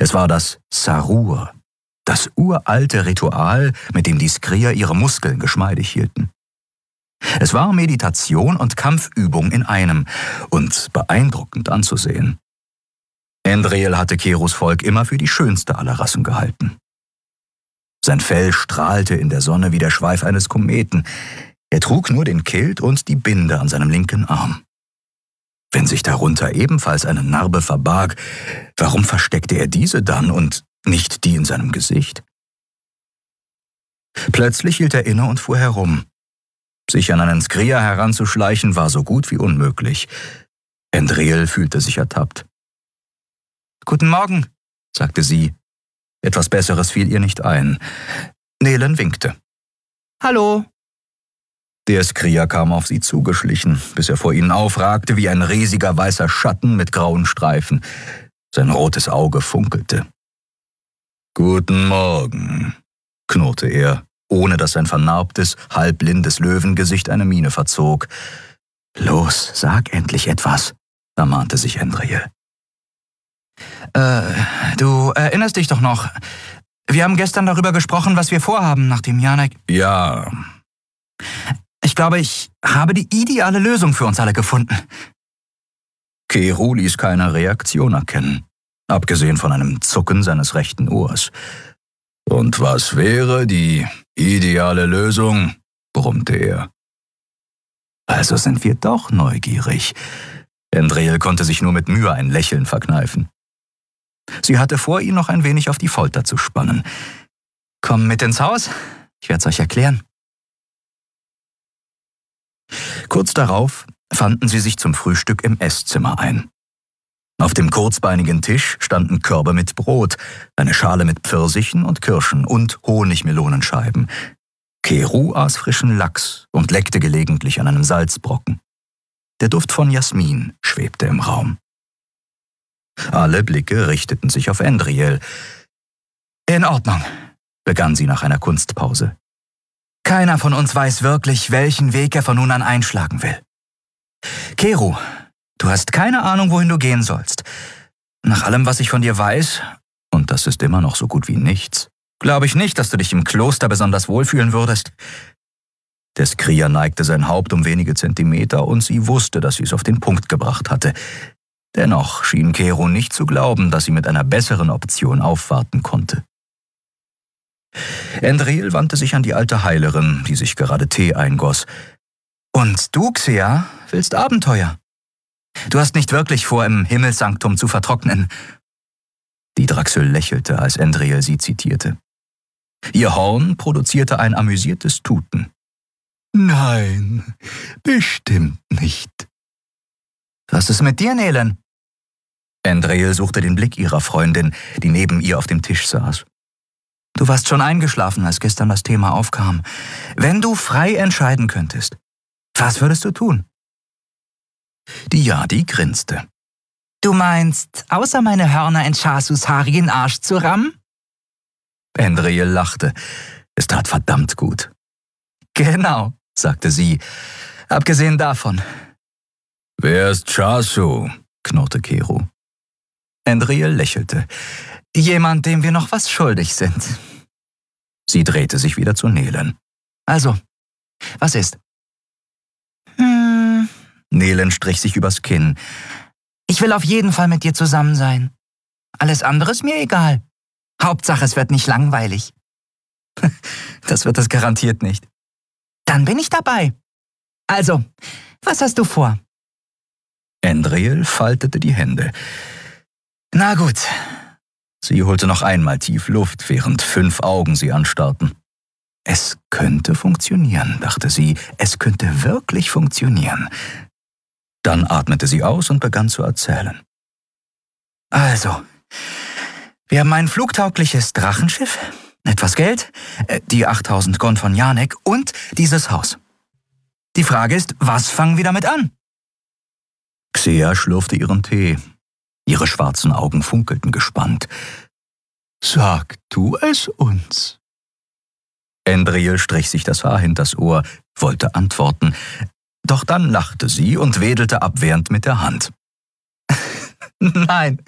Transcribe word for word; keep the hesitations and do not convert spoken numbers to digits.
Es war das Sarur, das uralte Ritual, mit dem die Skrier ihre Muskeln geschmeidig hielten. Es war Meditation und Kampfübung in einem und beeindruckend anzusehen. Endril hatte Kerus Volk immer für die schönste aller Rassen gehalten. Sein Fell strahlte in der Sonne wie der Schweif eines Kometen. Er trug nur den Kilt und die Binde an seinem linken Arm. Wenn sich darunter ebenfalls eine Narbe verbarg, warum versteckte er diese dann und nicht die in seinem Gesicht? Plötzlich hielt er inne und fuhr herum. Sich an einen Skrier heranzuschleichen war so gut wie unmöglich. Endril fühlte sich ertappt. »Guten Morgen«, sagte sie. Etwas Besseres fiel ihr nicht ein. Nelen winkte. »Hallo.« Der Skrier kam auf sie zugeschlichen, bis er vor ihnen aufragte wie ein riesiger weißer Schatten mit grauen Streifen. Sein rotes Auge funkelte. »Guten Morgen«, knurrte er, ohne dass sein vernarbtes, halbblindes Löwengesicht eine Miene verzog. »Los, sag endlich etwas«, ermahnte sich Endril. Äh, du erinnerst dich doch noch. Wir haben gestern darüber gesprochen, was wir vorhaben, nachdem Janek... Ja. Ich glaube, ich habe die ideale Lösung für uns alle gefunden. Keru ließ keine Reaktion erkennen, abgesehen von einem Zucken seines rechten Ohrs. Und was wäre die ideale Lösung? Brummte er. Also sind wir doch neugierig. Endril konnte sich nur mit Mühe ein Lächeln verkneifen. Sie hatte vor, ihn noch ein wenig auf die Folter zu spannen. »Komm mit ins Haus, ich werde es euch erklären.« Kurz darauf fanden sie sich zum Frühstück im Esszimmer ein. Auf dem kurzbeinigen Tisch standen Körbe mit Brot, eine Schale mit Pfirsichen und Kirschen und Honigmelonenscheiben. Keru aß frischen Lachs und leckte gelegentlich an einem Salzbrocken. Der Duft von Jasmin schwebte im Raum. Alle Blicke richteten sich auf Endril. »In Ordnung«, begann sie nach einer Kunstpause. »Keiner von uns weiß wirklich, welchen Weg er von nun an einschlagen will. Keru, du hast keine Ahnung, wohin du gehen sollst. Nach allem, was ich von dir weiß, und das ist immer noch so gut wie nichts, glaube ich nicht, dass du dich im Kloster besonders wohlfühlen würdest.« Der Skrier neigte sein Haupt um wenige Zentimeter und sie wusste, dass sie es auf den Punkt gebracht hatte. Dennoch schien Keru nicht zu glauben, dass sie mit einer besseren Option aufwarten konnte. Endril wandte sich an die alte Heilerin, die sich gerade Tee eingoss. »Und du, Xea, willst Abenteuer? Du hast nicht wirklich vor, im Himmelssanktum zu vertrocknen.« Die Draxel lächelte, als Endril sie zitierte. Ihr Horn produzierte ein amüsiertes Tuten. »Nein, bestimmt nicht.« »Was ist mit dir, Nelen?« Endril suchte den Blick ihrer Freundin, die neben ihr auf dem Tisch saß. »Du warst schon eingeschlafen, als gestern das Thema aufkam. Wenn du frei entscheiden könntest, was würdest du tun?« Die Yadi grinste. »Du meinst, außer meine Hörner in Shasus haarigen Arsch zu rammen?« Endril lachte. Es tat verdammt gut. »Genau«, sagte sie, »abgesehen davon.« »Wer ist Shasu?«, knurrte Keru. Endril lächelte. »Jemand, dem wir noch was schuldig sind.« Sie drehte sich wieder zu Nelen. »Also, was ist?« »Hm...« Nelen strich sich übers Kinn. »Ich will auf jeden Fall mit dir zusammen sein. Alles andere ist mir egal. Hauptsache, es wird nicht langweilig.« »Das wird es garantiert nicht.« »Dann bin ich dabei. Also, was hast du vor?« Endril faltete die Hände. »Na gut.« Sie holte noch einmal tief Luft, während fünf Augen sie anstarrten. »Es könnte funktionieren«, dachte sie. »Es könnte wirklich funktionieren.« Dann atmete sie aus und begann zu erzählen. »Also, wir haben ein flugtaugliches Drachenschiff, etwas Geld, die achttausend Gon von Janek und dieses Haus. Die Frage ist, was fangen wir damit an?« Xea schlürfte ihren Tee. Ihre schwarzen Augen funkelten gespannt. »Sag du es uns.« Endril strich sich das Haar hinters Ohr, wollte antworten, doch dann lachte sie und wedelte abwehrend mit der Hand. »Nein,